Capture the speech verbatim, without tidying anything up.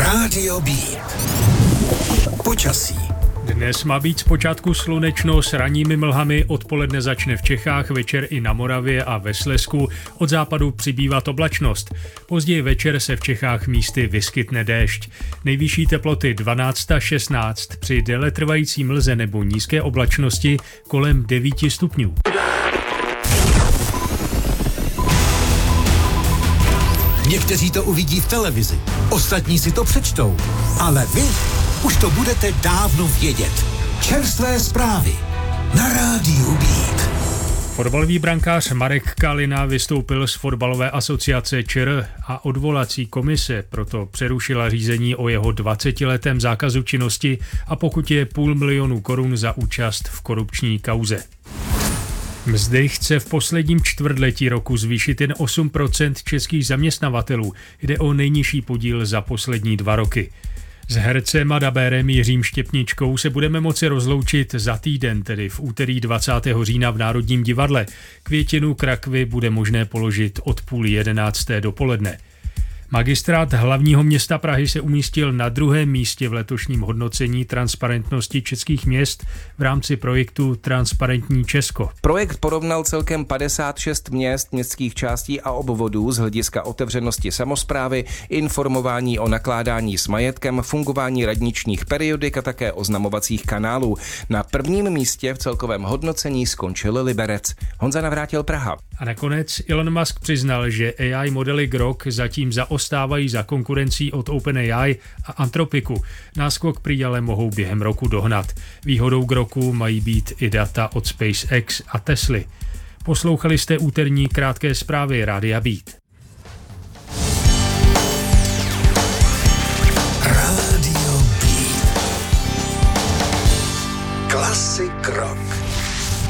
Rádio Beat. Počasí. Dnes má být zpočátku slunečno s ranními mlhami, odpoledne začne v Čechách, večer i na Moravě a ve Slezsku, od západu přibývat oblačnost. Později večer se v Čechách místy vyskytne déšť. Nejvyšší teploty dvanáct až šestnáct, při déletrvající mlze nebo nízké oblačnosti kolem devět stupňů. Někteří to uvidí v televizi, ostatní si to přečtou, ale vy už to budete dávno vědět. Čerstvé zprávy na Rádiu Beat. Fotbalový brankář Marek Kalina vystoupil z Fotbalové asociace ČR a odvolací komise proto přerušila řízení o jeho dvacetiletém zákazu činnosti a pokutě půl milionu korun za účast v korupční kauze. Mzdy chce v posledním čtvrtletí roku zvýšit jen osm procent českých zaměstnavatelů. Jde o nejnižší podíl za poslední dva roky. S hercem a dabérem Jiřím Štěpničkou se budeme moci rozloučit za týden, tedy v úterý dvacátého října v Národním divadle. Květinu k rakvi bude možné položit od půl jedenácté dopoledne. Magistrát hlavního města Prahy se umístil na druhém místě v letošním hodnocení transparentnosti českých měst v rámci projektu Transparentní Česko. Projekt porovnal celkem padesát šest měst, městských částí a obvodů z hlediska otevřenosti samosprávy, informování o nakládání s majetkem, fungování radničních periodik a také oznamovacích kanálů. Na prvním místě v celkovém hodnocení skončil Liberec. Honza Navrátil, Praha. A nakonec Elon Musk přiznal, že A I modely Grok zatím zaostávají za konkurencí od OpenAI a Anthropicu. Náskok prý ale mohou během roku dohnat. Výhodou Groku mají být i data od SpaceX a Tesly. Poslouchali jste úterní krátké zprávy Rádia Beat. Rádio Beat. Klasik rock.